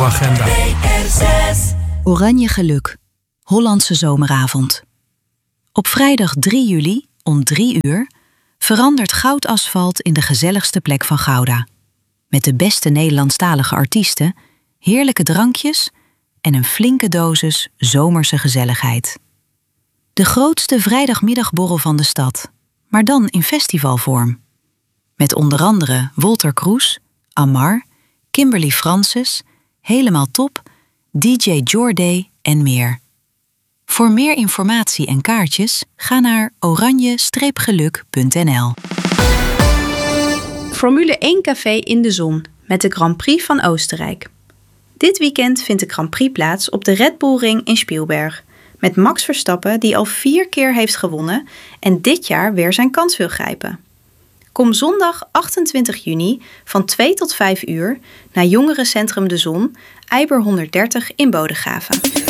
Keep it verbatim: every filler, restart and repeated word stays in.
radioagenda. Oranje geluk. Hollandse zomeravond. Op vrijdag drie juli om drie uur verandert goudasfalt in de gezelligste plek van Gouda. Met de beste Nederlandstalige artiesten, heerlijke drankjes en een flinke dosis zomerse gezelligheid. De grootste vrijdagmiddagborrel van de stad, maar dan in festivalvorm. Met onder andere Wolter Kroes, Amar, Kimberly Francis, Helemaal Top, D J Jorday en meer. Voor meer informatie en kaartjes ga naar oranje geluk punt n l. Formule één Café in de zon met de Grand Prix van Oostenrijk. Dit weekend vindt de Grand Prix plaats op de Red Bull Ring in Spielberg. Met Max Verstappen die al vier keer heeft gewonnen en dit jaar weer zijn kans wil grijpen. Kom zondag achtentwintig juni van twee tot vijf uur naar Jongerencentrum De Zon, Eiber honderddertig in Bodegraven.